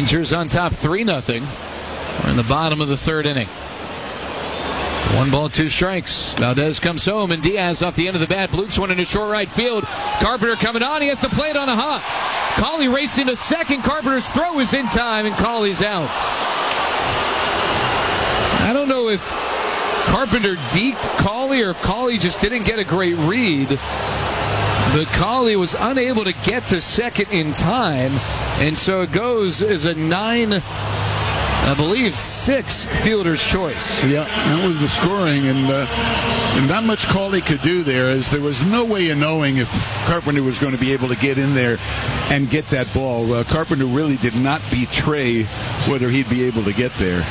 Rangers on top 3-0. We're in the bottom of the third inning. 1 ball, 2 strikes. Valdez comes home, and Diaz off the end of the bat bloops one into short right field. Carpenter coming on. He has to play it on a hop. Cauley racing to second. Carpenter's throw is in time, and Cauley's out. I don't know if Carpenter deked Cauley or if Cauley just didn't get a great read. But Cauley was unable to get to second in time, and so it goes as a 6 fielder's choice. Yeah, that was the scoring, and not much Cauley could do there, as there was no way of knowing if Carpenter was going to be able to get in there and get that ball. Carpenter really did not betray whether he'd be able to get there.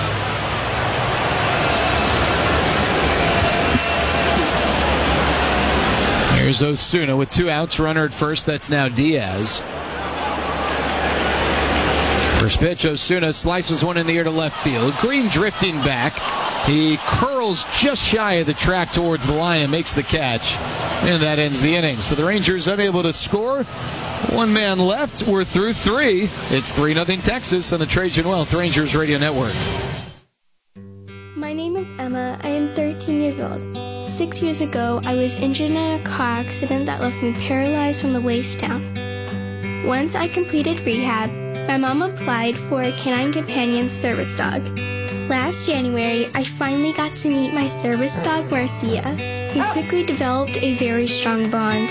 Here's Osuna with 2 outs, runner at first. That's now Diaz. First pitch, Osuna slices one in the air to left field. Green drifting back. He curls just shy of the track towards the line and makes the catch. And that ends the inning. So the Rangers unable to score. 1 man left. We're through 3. It's 3-0 Texas on the Trajan Wealth Rangers Radio Network. My name is Emma. I am 13 years old. 6 years ago, I was injured in a car accident that left me paralyzed from the waist down. Once I completed rehab, my mom applied for a Canine Companion service dog. Last January, I finally got to meet my service dog, Marcia. We quickly developed a very strong bond.